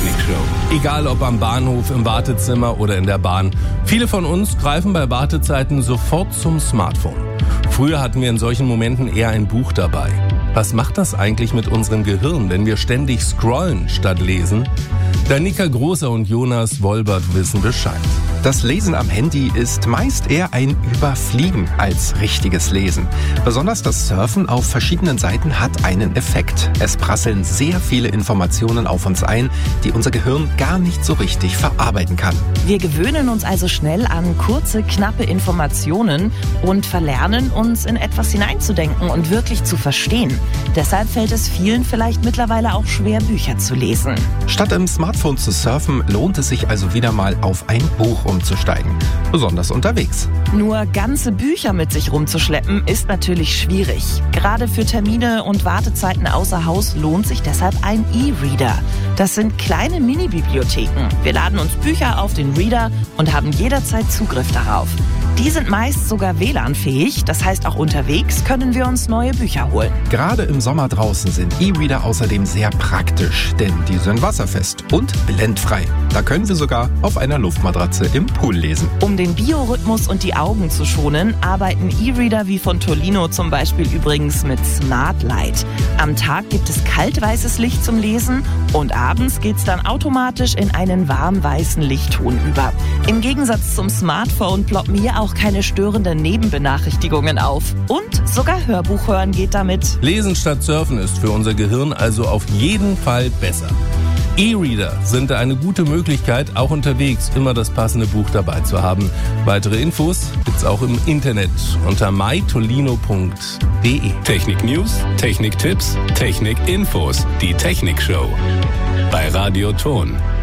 Technikshow. Egal ob am Bahnhof, im Wartezimmer oder in der Bahn. Viele von uns greifen bei Wartezeiten sofort zum Smartphone. Früher hatten wir in solchen Momenten eher ein Buch dabei. Was macht das eigentlich mit unserem Gehirn, wenn wir ständig scrollen statt lesen? Danica Großer und Jonas Wolbert wissen Bescheid. Das Lesen am Handy ist meist eher ein Überfliegen als richtiges Lesen. Besonders das Surfen auf verschiedenen Seiten hat einen Effekt. Es prasseln sehr viele Informationen auf uns ein, die unser Gehirn gar nicht so richtig verarbeiten kann. Wir gewöhnen uns also schnell an kurze, knappe Informationen und verlernen uns in etwas hineinzudenken und wirklich zu verstehen. Deshalb fällt es vielen vielleicht mittlerweile auch schwer, Bücher zu lesen. Statt im Smartphone zu surfen, lohnt es sich also wieder mal auf ein Buch umzusteigen. Besonders unterwegs. Nur ganze Bücher mit sich rumzuschleppen ist natürlich schwierig. Gerade für Termine und Wartezeiten außer Haus lohnt sich deshalb ein E-Reader. Das sind kleine Mini-Bibliotheken. Wir laden uns Bücher auf den Reader und haben jederzeit Zugriff darauf. Die sind meist sogar WLAN-fähig, das heißt auch unterwegs können wir uns neue Bücher holen. Gerade im Sommer draußen sind E-Reader außerdem sehr praktisch, denn die sind wasserfest und blendfrei. Da können wir sogar auf einer Luftmatratze im Pool lesen. Um den Biorhythmus und die Augen zu schonen, arbeiten E-Reader wie von Tolino zum Beispiel übrigens mit Smart Light. Am Tag gibt es kaltweißes Licht zum Lesen und abends geht's dann automatisch in einen warm-weißen Lichtton über. Im Gegensatz zum Smartphone ploppen hier auch keine störenden Nebenbenachrichtigungen auf. Und sogar Hörbuch hören geht damit. Lesen statt Surfen ist für unser Gehirn also auf jeden Fall besser. E-Reader sind eine gute Möglichkeit, auch unterwegs immer das passende Buch dabei zu haben. Weitere Infos gibt's auch im Internet unter mytolino.de. Technik News, Technik Tipps, Technik Infos, die Technikshow bei Radio Ton.